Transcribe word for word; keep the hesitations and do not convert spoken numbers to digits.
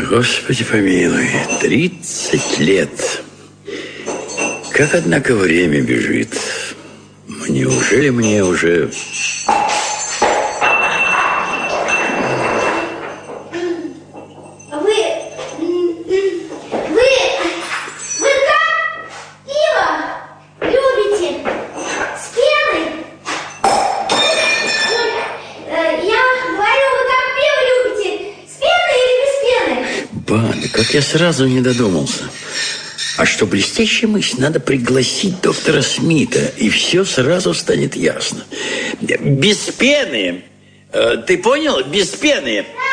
Господи помилуй, тридцать лет. Как, однако, время бежит. Неужели мне уже... Как я сразу не додумался. А что блестящая мысль, надо пригласить доктора Смита, и все сразу станет ясно. Без пены. Ты понял? Без пены.